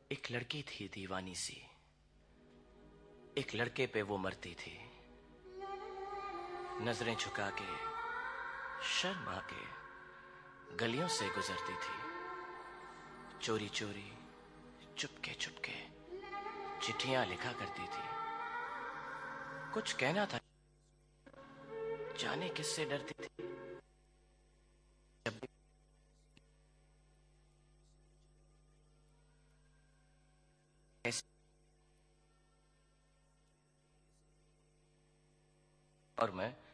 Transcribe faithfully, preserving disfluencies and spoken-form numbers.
एक लड़की थी दीवानी सी, एक लड़के पे वो मरती थी। नजरें झुका के शर्मा के गलियों से गुजरती थी। चोरी चोरी चुपके चुपके चिट्ठियां लिखा करती थी। कुछ कहना था, जाने किससे डरती थी। जब भी और मैं